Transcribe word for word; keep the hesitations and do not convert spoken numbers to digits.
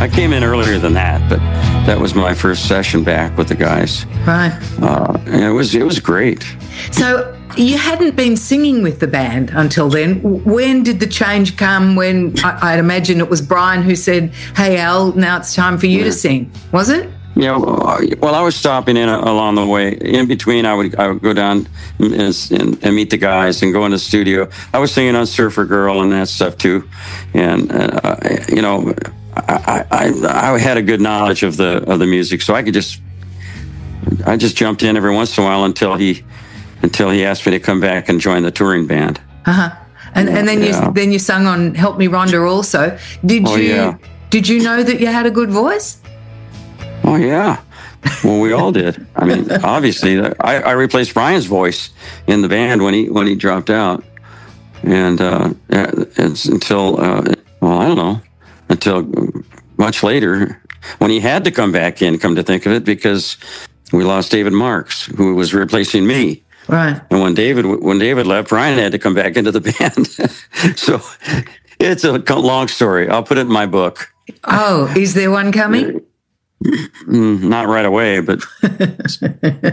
I came in earlier than that, but that was my first session back with the guys. Right. Uh, and it was it was great. So you hadn't been singing with the band until then. When did the change come? When I, I'd imagine it was Brian who said, "Hey Al, now it's time for you yeah. to sing." Was it? Yeah. Well, I was stopping in along the way. In between, I would I would go down and, and, and meet the guys and go in the studio. I was singing on Surfer Girl and that stuff too, and uh, you know, I, I I had a good knowledge of the of the music, so I could just I just jumped in every once in a while until he until he asked me to come back and join the touring band. Uh huh. And and then yeah. you then you sung on "Help Me Rhonda" also. Did oh, you yeah. did you know that you had a good voice? Oh, yeah. Well, we all did. I mean, obviously, I, I replaced Brian's voice in the band when he when he dropped out. And uh, it's until, uh, well, I don't know, until much later when he had to come back in, come to think of it, because we lost David Marks, who was replacing me. Right. And when David when David left, Brian had to come back into the band. So it's a long story. I'll put it in my book. Oh, is there one coming? Mm, not right away, but